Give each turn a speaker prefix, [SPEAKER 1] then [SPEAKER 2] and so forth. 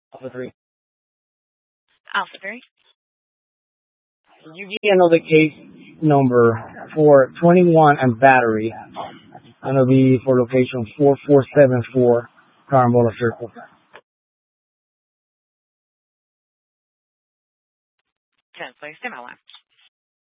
[SPEAKER 1] Alpha 3.
[SPEAKER 2] Alpha 3.
[SPEAKER 1] Can you give me another case number for 21 and battery? And it'll be for location 4474 Carambola Circle.
[SPEAKER 2] 10, please. Stand by line.